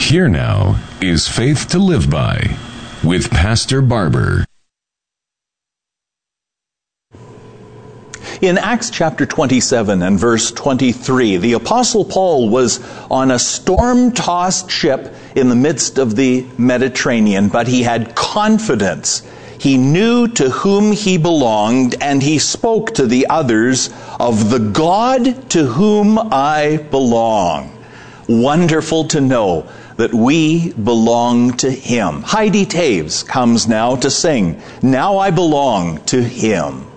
Here now is Faith to Live By with Pastor Barber. In Acts chapter 27 and verse 23, the Apostle Paul was on a storm-tossed ship in the midst of the Mediterranean, but he had confidence. He knew to whom he belonged, and he spoke to the others of the God to whom I belong. Wonderful to know that we belong to Him. Heidi Taves comes now to sing, "Now I Belong to Him."